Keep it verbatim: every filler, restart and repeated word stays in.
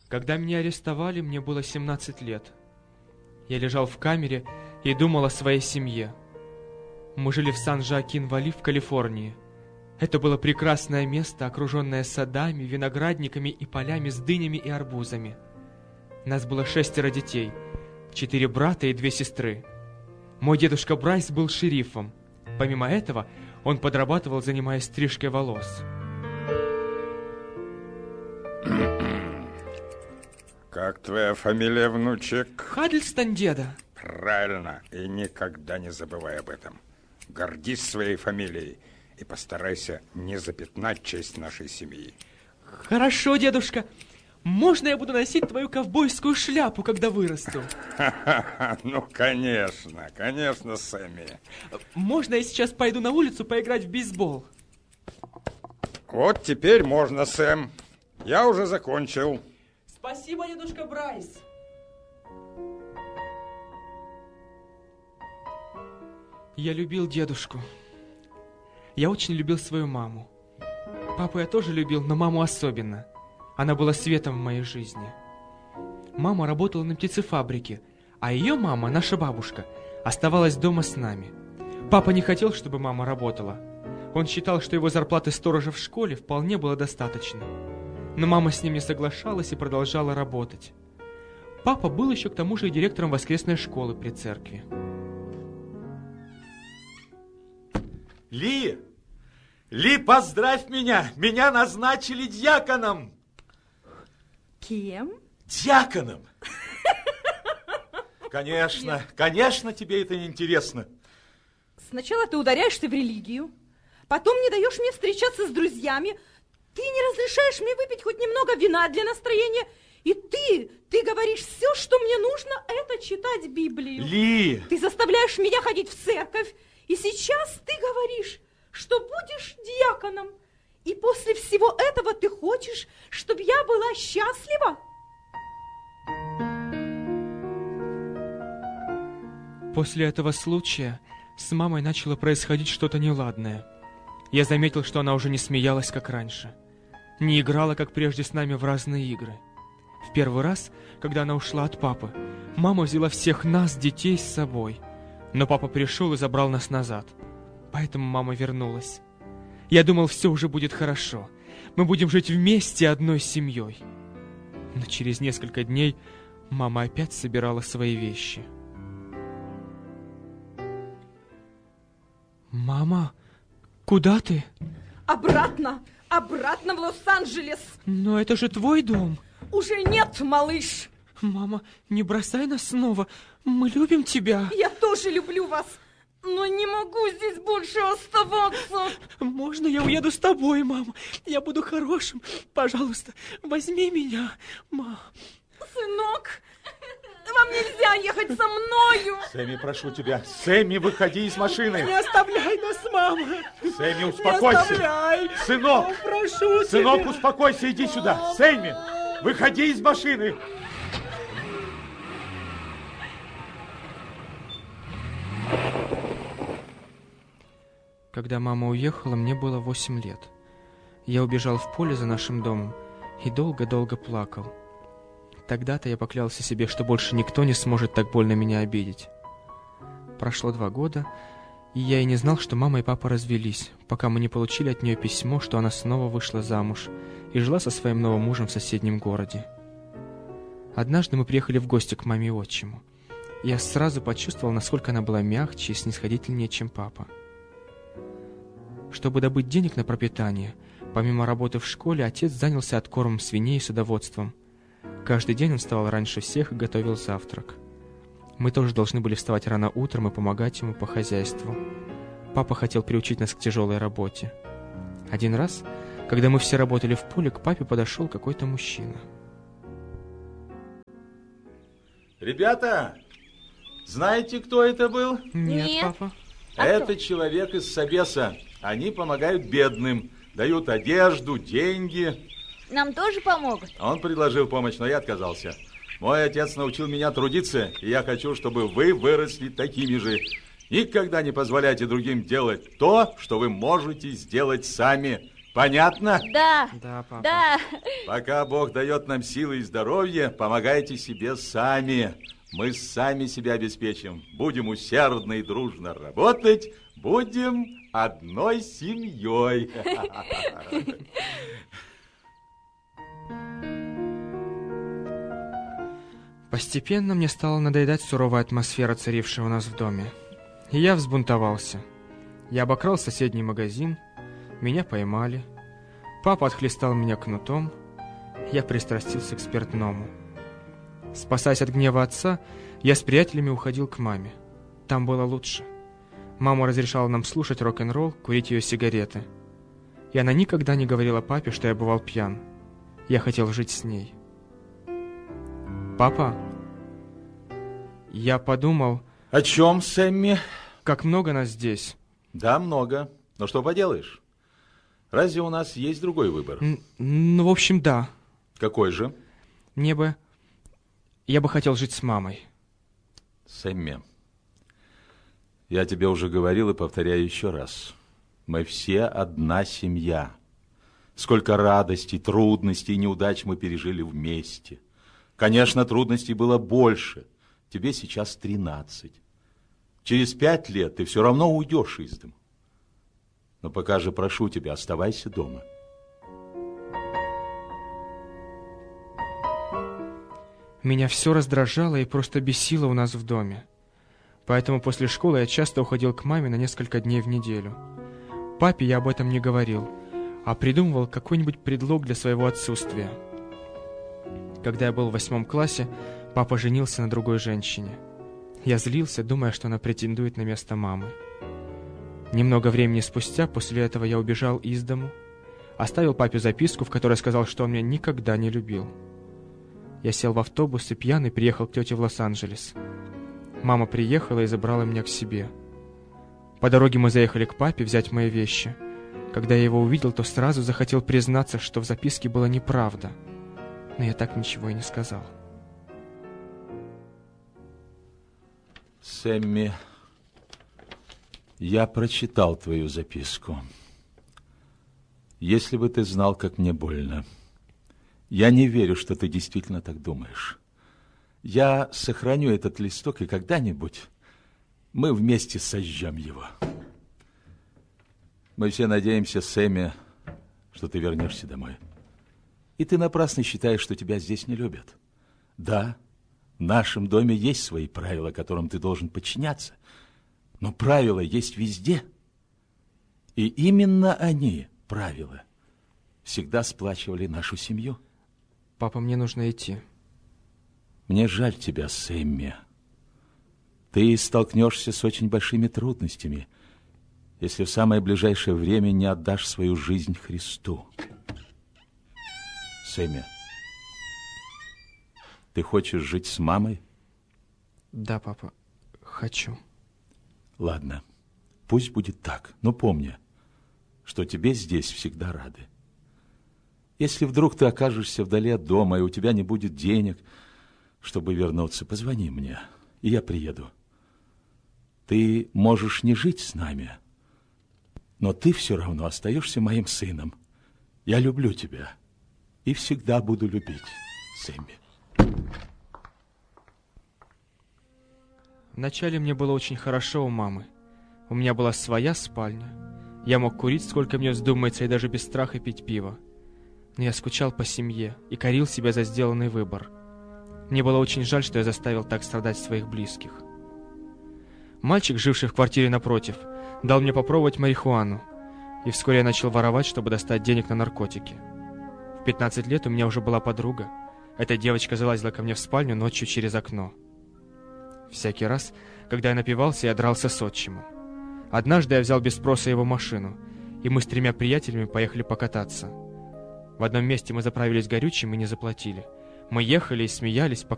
Когда меня арестовали, мне было семнадцать лет. Я лежал в камере и думал о своей семье. Мы жили в Сан-Жоакин-Вали в Калифорнии. Это было прекрасное место, окруженное садами, виноградниками и полями с дынями и арбузами. Нас было шестеро детей, четыре брата и две сестры. Мой дедушка Брайс был шерифом. Помимо этого, он подрабатывал, занимаясь стрижкой волос. Как твоя фамилия, внучек? Хаддлстон, деда. Правильно, и никогда не забывай об этом. Гордись своей фамилией и постарайся не запятнать честь нашей семьи. Хорошо, дедушка. Можно я буду носить твою ковбойскую шляпу, когда вырасту? Ну, конечно, конечно, Сэмми. Можно я сейчас пойду на улицу поиграть в бейсбол? Вот теперь можно, Сэм. Я уже закончил. Спасибо, дедушка Брайс. Я любил дедушку. Я очень любил свою маму. Папу я тоже любил, но маму особенно. Она была светом в моей жизни. Мама работала на птицефабрике, а ее мама, наша бабушка, оставалась дома с нами. Папа не хотел, чтобы мама работала. Он считал, что его зарплаты сторожа в школе вполне было достаточно. Но мама с ним не соглашалась и продолжала работать. Папа был еще к тому же и директором воскресной школы при церкви. Ли! Ли, поздравь меня! Меня назначили дьяконом! Кем? Дьяконом! Конечно, конечно, тебе это не интересно. Сначала ты ударяешься в религию, потом не даешь мне встречаться с друзьями, ты не разрешаешь мне выпить хоть немного вина для настроения, и ты, ты говоришь, все, что мне нужно, это читать Библию. Ли! Ты заставляешь меня ходить в церковь, и сейчас ты говоришь, что будешь диаконом. И после всего этого ты хочешь, чтобы я была счастлива? После этого случая с мамой начало происходить что-то неладное. Я заметил, что она уже не смеялась, как раньше. Не играла, как прежде, с нами в разные игры. В первый раз, когда она ушла от папы, мама взяла всех нас, детей, с собой. Но папа пришел и забрал нас назад. Поэтому мама вернулась. Я думал, все уже будет хорошо. Мы будем жить вместе одной семьей. Но через несколько дней мама опять собирала свои вещи. Мама, куда ты? Обратно, обратно в Лос-Анджелес. Но это же твой дом. Уже нет, малыш. Мама, не бросай нас снова. Мы любим тебя. Я тоже люблю вас. Но не могу здесь больше оставаться. Можно я уеду с тобой, мама? Я буду хорошим. Пожалуйста, возьми меня, мама. Сынок, вам нельзя ехать со мною. Сэмми, прошу тебя. Сэмми, выходи из машины. Не оставляй нас, мама. Сэмми, успокойся. Не оставляй. Сынок, О, прошу сынок, тебя. успокойся, иди сюда. Сэмми, выходи из машины. Когда мама уехала, мне было восемь лет. Я убежал в поле за нашим домом и долго-долго плакал. Тогда-то я поклялся себе, что больше никто не сможет так больно меня обидеть. Прошло два года, и я и не знал, что мама и папа развелись, пока мы не получили от нее письмо, что она снова вышла замуж и жила со своим новым мужем в соседнем городе. Однажды мы приехали в гости к маме и отчиму. Я сразу почувствовал, насколько она была мягче и снисходительнее, чем папа. Чтобы добыть денег на пропитание, помимо работы в школе, отец занялся откормом свиней и садоводством. Каждый день он вставал раньше всех и готовил завтрак. Мы тоже должны были вставать рано утром и помогать ему по хозяйству. Папа хотел приучить нас к тяжелой работе. Один раз, когда мы все работали в поле, к папе подошел какой-то мужчина. Ребята, знаете, кто это был? Нет, Нет. папа. Это человек из Собеса. Они помогают бедным, дают одежду, деньги. Нам тоже помогут? Он предложил помощь, но я отказался. Мой отец научил меня трудиться, и я хочу, чтобы вы выросли такими же. Никогда не позволяйте другим делать то, что вы можете сделать сами. Понятно? Да. Да, папа. Да. Пока Бог дает нам силы и здоровье, помогайте себе сами. Мы сами себя обеспечим. Будем усердно и дружно работать, будем одной семьей. Постепенно мне стала надоедать суровая атмосфера, царившая у нас в доме. И я взбунтовался. Я обокрал соседний магазин, меня поймали. Папа отхлестал меня кнутом, я пристрастился к спиртному. Спасаясь от гнева отца, я с приятелями уходил к маме. Там было лучше. Мама разрешала нам слушать рок-н-ролл, курить ее сигареты. И она никогда не говорила папе, что я бывал пьян. Я хотел жить с ней. Папа, я подумал... О чем, Сэмми? Как много нас здесь. Да, много. Но что поделаешь? Разве у нас есть другой выбор? Н- Ну, в общем, да. Какой же? Мне бы... Я бы хотел жить с мамой. Сэмми, я тебе уже говорил и повторяю еще раз. Мы все одна семья. Сколько радостей, трудностей и неудач мы пережили вместе. Конечно, трудностей было больше. Тебе сейчас тринадцать. Через пять лет ты все равно уйдешь из дому. Но пока же прошу тебя, оставайся дома. Меня все раздражало и просто бесило у нас в доме. Поэтому после школы я часто уходил к маме на несколько дней в неделю. Папе я об этом не говорил, а придумывал какой-нибудь предлог для своего отсутствия. Когда я был в восьмом классе, папа женился на другой женщине. Я злился, думая, что она претендует на место мамы. Немного времени спустя, после этого я убежал из дому, оставил папе записку, в которой сказал, что он меня никогда не любил. Я сел в автобус и пьяный приехал к тете в Лос-Анджелес. Мама приехала и забрала меня к себе. По дороге мы заехали к папе взять мои вещи. Когда я его увидел, то сразу захотел признаться, что в записке была неправда. Но я так ничего и не сказал. Сэмми, я прочитал твою записку. Если бы ты знал, как мне больно. Я не верю, что ты действительно так думаешь. Я сохраню этот листок, и когда-нибудь мы вместе сожжем его. Мы все надеемся, Сэмми, что ты вернешься домой. И ты напрасно считаешь, что тебя здесь не любят. Да, в нашем доме есть свои правила, которым ты должен подчиняться. Но правила есть везде. И именно они, правила, всегда сплачивали нашу семью. Папа, мне нужно идти. Мне жаль тебя, Сэмми. Ты столкнешься с очень большими трудностями, если в самое ближайшее время не отдашь свою жизнь Христу. Сэмми, ты хочешь жить с мамой? Да, папа, хочу. Ладно, пусть будет так, но помни, что тебе здесь всегда рады. Если вдруг ты окажешься вдали от дома, и у тебя не будет денег, чтобы вернуться, позвони мне, и я приеду. Ты можешь не жить с нами, но ты все равно остаешься моим сыном. Я люблю тебя и всегда буду любить, Сэмми. Вначале мне было очень хорошо у мамы. У меня была своя спальня. Я мог курить, сколько мне вздумается, и даже без страха пить пиво. Но я скучал по семье и корил себя за сделанный выбор. Мне было очень жаль, что я заставил так страдать своих близких. Мальчик, живший в квартире напротив, дал мне попробовать марихуану, и вскоре я начал воровать, чтобы достать денег на наркотики. В пятнадцать лет у меня уже была подруга. Эта девочка залазила ко мне в спальню ночью через окно. Всякий раз, когда я напивался, я дрался с отчимом. Однажды я взял без спроса его машину, и мы с тремя приятелями поехали покататься. В одном месте мы заправились горючим и не заплатили. Мы ехали и смеялись, пока